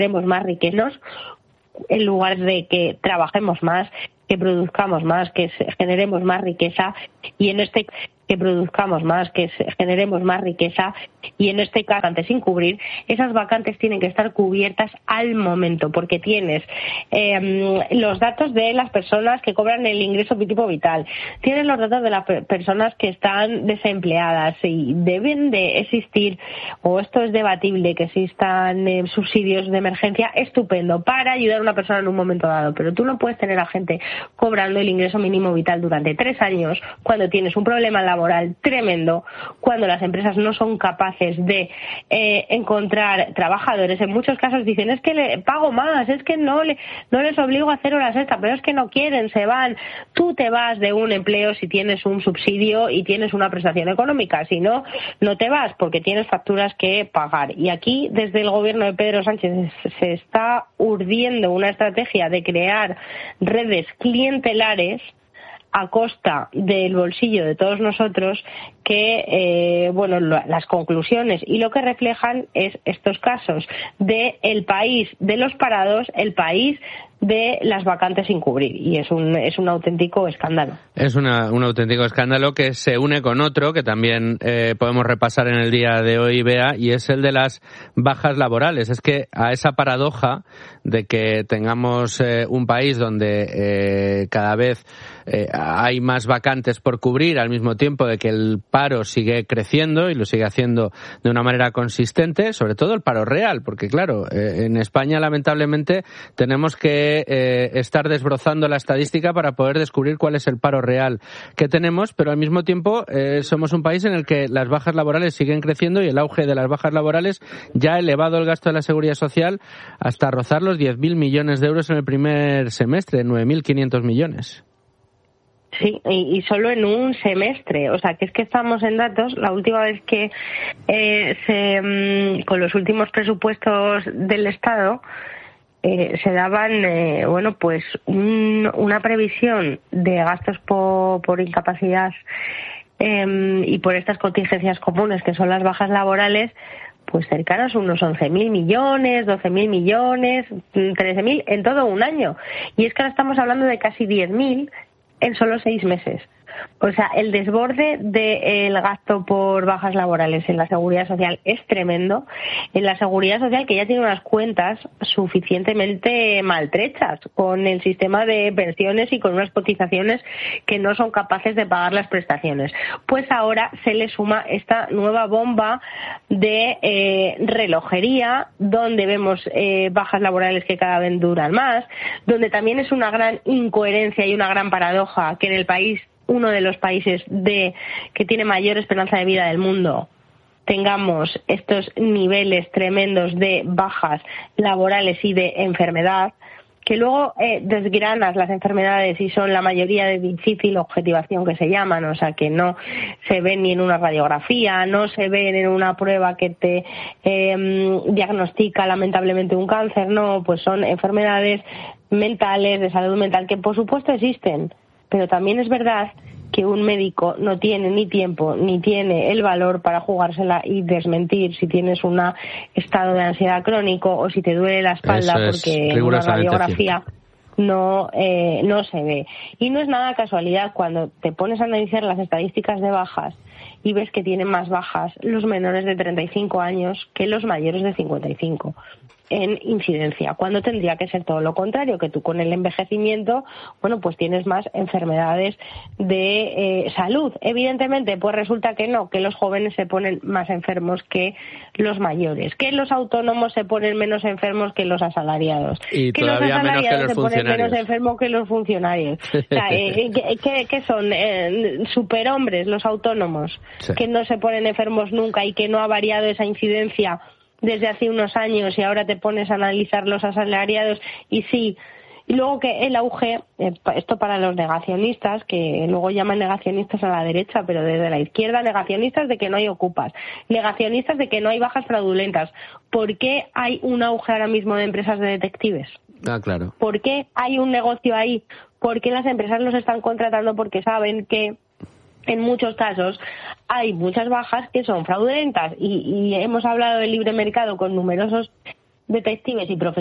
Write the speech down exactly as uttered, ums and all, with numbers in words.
tenemos más riquezas en lugar de que trabajemos más, que produzcamos más, que generemos más riqueza, y en este que produzcamos más, que generemos más riqueza, y en este caso, antes sin cubrir, esas vacantes tienen que estar cubiertas al momento, porque tienes eh, los datos de las personas que cobran el ingreso tipo vital, tienes los datos de las personas que están desempleadas, y deben de existir, o esto es debatible, que existan eh, subsidios de emergencia, estupendo, para ayudar a una persona en un momento dado, pero tú no puedes tener a gente cobrando el ingreso mínimo vital durante tres años cuando tienes un problema laboral tremendo, cuando las empresas no son capaces de eh, encontrar trabajadores. En muchos casos dicen, es que le pago más, es que no, le, no les obligo a hacer horas extra, pero es que no quieren, se van. Tú te vas de un empleo si tienes un subsidio y tienes una prestación económica, si no, no te vas porque tienes facturas que pagar. Y aquí, desde el gobierno de Pedro Sánchez, se está urdiendo una estrategia de crear redes clientelares a costa del bolsillo de todos nosotros, que eh, bueno, lo, las conclusiones y lo que reflejan es estos casos de el país de los parados, el país de las vacantes sin cubrir, y es un es un auténtico escándalo. Es una, un auténtico escándalo que se une con otro que también eh, podemos repasar en el día de hoy, Bea, y es el de las bajas laborales. Es que a esa paradoja de que tengamos eh, un país donde eh, cada vez eh, hay más vacantes por cubrir, al mismo tiempo de que el paro sigue creciendo y lo sigue haciendo de una manera consistente, sobre todo el paro real, porque claro, eh, en España lamentablemente tenemos que Eh, estar desbrozando la estadística para poder descubrir cuál es el paro real que tenemos, pero al mismo tiempo eh, somos un país en el que las bajas laborales siguen creciendo y el auge de las bajas laborales ya ha elevado el gasto de la seguridad social hasta rozar los diez mil millones de euros en el primer semestre, nueve mil quinientos millones. Sí, y, y solo en un semestre, o sea, que es que estamos en datos, la última vez que eh, se, mmm, con los últimos presupuestos del Estado, Eh, se daban, eh, bueno, pues un, una previsión de gastos por, por incapacidad eh, y por estas contingencias comunes que son las bajas laborales, pues cercanos a unos once mil millones, doce mil millones, trece mil en todo un año. Y es que ahora estamos hablando de casi diez mil en solo seis meses. O sea, el desborde del gasto por bajas laborales en la seguridad social es tremendo. En la seguridad social, que ya tiene unas cuentas suficientemente maltrechas con el sistema de pensiones y con unas cotizaciones que no son capaces de pagar las prestaciones. Pues ahora se le suma esta nueva bomba de eh, relojería, donde vemos eh, bajas laborales que cada vez duran más, donde también es una gran incoherencia y una gran paradoja que en el país, uno de los países de que tiene mayor esperanza de vida del mundo, tengamos estos niveles tremendos de bajas laborales y de enfermedad, que luego eh, desgranas las enfermedades y son la mayoría de difícil objetivación, que se llaman, o sea, que no se ven ni en una radiografía, no se ven en una prueba que te eh, diagnostica lamentablemente un cáncer, no, pues son enfermedades mentales, de salud mental, que por supuesto existen, pero también es verdad que un médico no tiene ni tiempo ni tiene el valor para jugársela y desmentir si tienes un estado de ansiedad crónico o si te duele la espalda, porque en una radiografía no eh, no se ve. Y no es nada casualidad cuando te pones a analizar las estadísticas de bajas y ves que tienen más bajas los menores de treinta y cinco años que los mayores de cincuenta y cinco en incidencia, cuando tendría que ser todo lo contrario, que tú con el envejecimiento, bueno, pues tienes más enfermedades de eh, salud. Evidentemente, pues resulta que no, que los jóvenes se ponen más enfermos que los mayores, que los autónomos se ponen menos enfermos que los asalariados, y que los asalariados que los se ponen menos enfermos que los funcionarios. O sea, eh, ¿qué, qué son? Eh, superhombres los autónomos, sí, que no se ponen enfermos nunca y que no ha variado esa incidencia desde hace unos años, y ahora te pones a analizar los asalariados y sí. Y luego que el auge, eh, esto para los negacionistas, que luego llaman negacionistas a la derecha, pero desde la izquierda, negacionistas de que no hay ocupas, negacionistas de que no hay bajas fraudulentas. ¿Por qué hay un auge ahora mismo de empresas de detectives? Ah, claro. ¿Por qué hay un negocio ahí? ¿Por qué las empresas los están contratando? Porque saben que en muchos casos hay muchas bajas que son fraudulentas, y, y hemos hablado del libre mercado con numerosos detectives y profesores